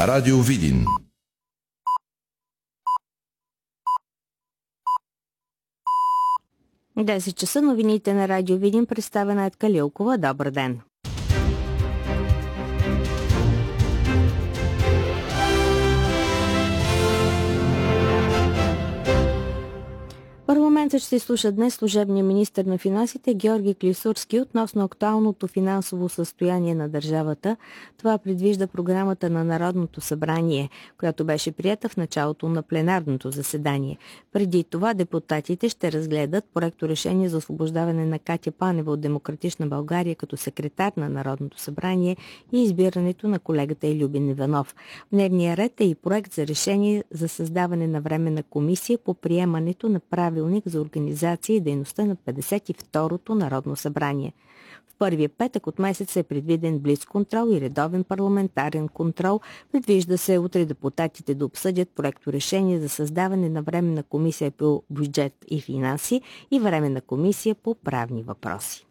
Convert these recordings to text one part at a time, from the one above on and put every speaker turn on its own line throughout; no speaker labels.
Радио Видин.
Десет часа новините на Радио Видин, представена от Калилкова. Добър ден! Парламентът ще изслуша днес служебния министър на финансите Георги Клисурски относно актуалното финансово състояние на държавата. Това предвижда програмата на Народното събрание, която беше приета в началото на пленарното заседание. Преди това депутатите ще разгледат проекторешение за освобождаване на Катя Панева от Демократична България като секретар на Народното събрание и избирането на колегата Илюбин Иванов. В дневния ред е и проект за решение за създаване на временна комисия по приемането на правилник за организация и дейността на 52-то Народно събрание. В първия петък от месец е предвиден блицконтрол и редовен парламентарен контрол. Предвижда се утре депутатите да обсъдят проекторешение за създаване на временна комисия по бюджет и финанси и временна комисия по правни въпроси.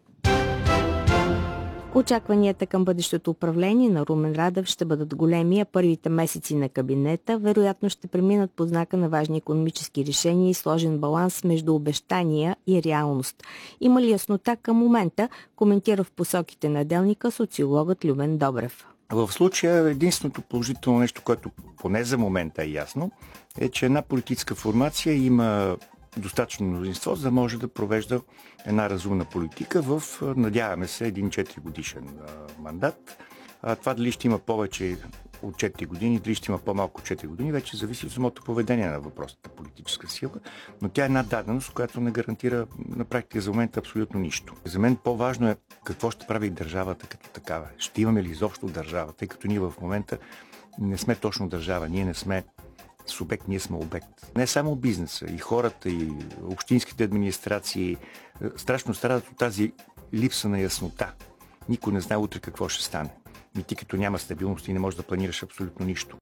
Очакванията към бъдещото управление на Румен Радев ще бъдат големи, а първите месеци на кабинета вероятно ще преминат под знака на важни икономически решения и сложен баланс между обещания и реалност. Има ли яснота към момента, коментира в посоките на делника социологът Любен Добрев.
В случая единственото положително нещо, което поне за момента е ясно, е, че една политическа формация има достатъчно мнозинство, за да може да провежда една разумна политика в, надяваме се, един 4 годишен мандат. Това дали ще има повече от 4 години, дали ще има по-малко от 4 години, вече зависи от самото поведение на въпросната политическа сила, но тя е една даденост, която не гарантира на практика за момента абсолютно нищо. За мен по-важно е какво ще прави държавата като такава. Ще имаме ли изобщо държава, тъй като ние в момента не сме точно държава, ние не сме субект, ние сме обект. Не само бизнеса, и хората, и общинските администрации страшно страдат от тази липса на яснота. Никой не знае утре какво ще стане. И ти като няма стабилност и не можеш да планираш абсолютно нищо.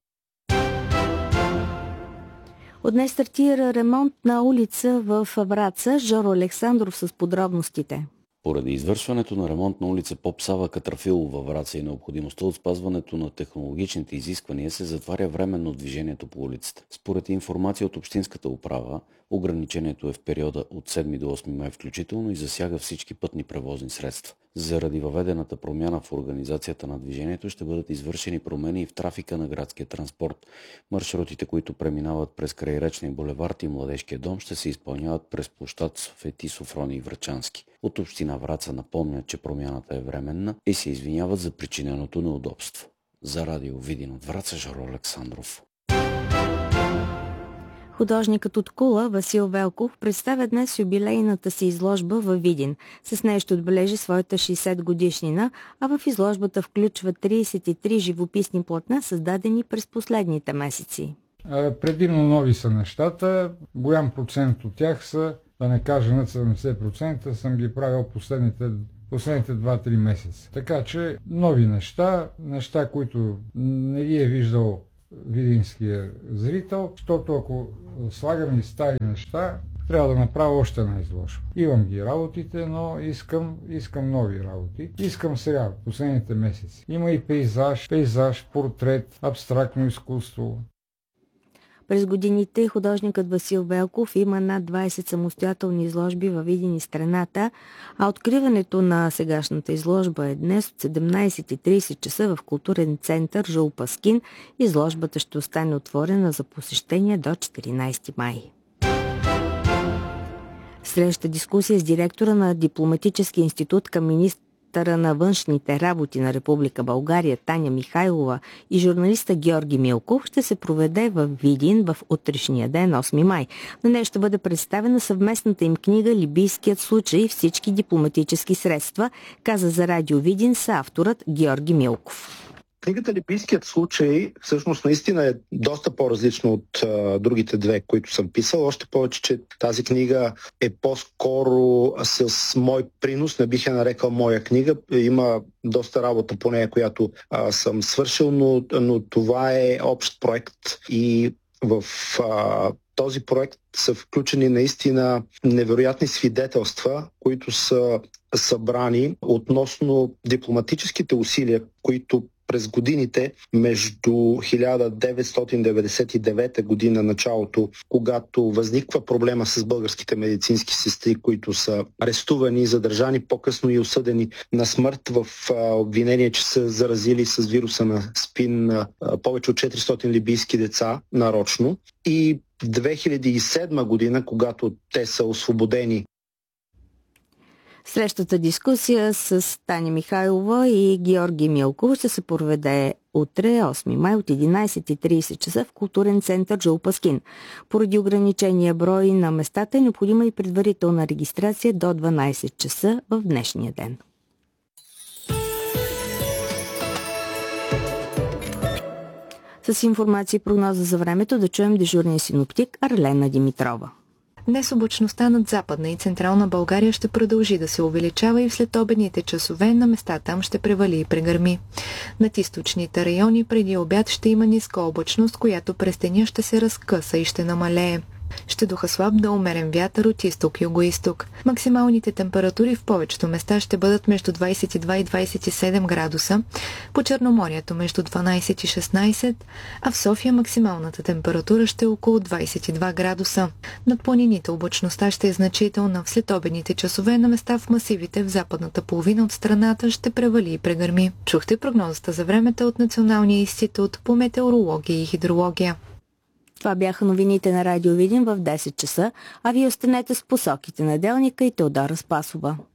От днес стартира ремонт на улица в Враца. Жоро Александров с подробностите.
Поради извършването на ремонт на улица Поп Сава Катрафилов във Враца и необходимостта от спазването на технологичните изисквания се затваря временно движението по улицата. Според информация от Общинската управа, ограничението е в периода от 7 до 8 май включително и засяга всички пътни превозни средства. Заради въведената промяна в организацията на движението ще бъдат извършени промени и в трафика на градския транспорт. Маршрутите, които преминават през крайречния булевард и Младежкия дом, ще се изпълняват през площад Софети, Софрони и Врачански. От община Враца напомнят, че промяната е временна и се извиняват за причиненото неудобство. За Радио Видин от Враца, Жоро Александров.
Художникът от Кула Васил Велков представя днес юбилейната си изложба във Видин. С нея ще отбележи своята 60 годишнина, а в изложбата включва 33 живописни платна, създадени през последните месеци.
Предимно нови са нещата. Голям процент от тях са, да не кажа над 70%, съм ги правил последните 2-3 месеца. Така че нови неща, които не ги е виждал видинския зрител, защото ако слагам и стари неща, трябва да направя още една изложба. Имам ги работите, но искам нови работи. Искам сега, последните месеци. Има и пейзаж, портрет, абстрактно изкуство.
През годините художникът Васил Велков има над 20 самостоятелни изложби във Видин и страната, а откриването на сегашната изложба е днес от 17:30 часа в културен център Жул Паскин. Изложбата ще остане отворена за посещение до 14 май. Следваща дискусия с директора на Дипломатически институт към министъра на външните работи на Република България Таня Михайлова и журналиста Георги Милков ще се проведе в Видин в утрешния ден, 8 май. На нея ще бъде представена съвместната им книга "Либийският случай и всички дипломатически средства", каза за Радио Видин съавторът Георги Милков.
Книгата "Либийският случай" всъщност наистина е доста по-различна от другите две, които съм писал. Още повече, че тази книга е по-скоро с мой принос, не бих я нарекал моя книга. Има доста работа по нея, която съм свършил, но това е общ проект и в този проект са включени наистина невероятни свидетелства, които са събрани относно дипломатическите усилия, които през годините между 1999 година началото, когато възниква проблема с българските медицински сестри, които са арестувани, задържани, по-късно и осъдени на смърт в обвинение, че са заразили с вируса на СПИН повече от 400 либийски деца нарочно. И в 2007 година, когато те са освободени.
Срещата дискусия с Таня Михайлова и Георги Милков ще се проведе утре, 8 май от 11:30 часа в културен център Джул Паскин. Поради ограничения брой на местата е необходима и предварителна регистрация до 12 часа в днешния ден. С информация и прогноза за времето да чуем дежурния синоптик Арлена Димитрова.
Днес облачността над Западна и Централна България ще продължи да се увеличава и в следобедните часове на места там ще превали и прегърми. Над източните райони преди обяд ще има ниска облачност, която през деня ще се разкъса и ще намалее. Ще духа слаб до умерен вятър от изток-югоизток. Максималните температури в повечето места ще бъдат между 22 и 27 градуса, по Черноморието между 12 и 16, а в София максималната температура ще е около 22 градуса. Над планините облачността ще е значителна. В следобедните часове на места в масивите в западната половина от страната ще превали и прегърми. Чухте прогнозата за времето от Националния институт по метеорология и хидрология.
Това бяха новините на Радио Видин в 10 часа, а вие останете с посоките на Делника и Теодора Спасова.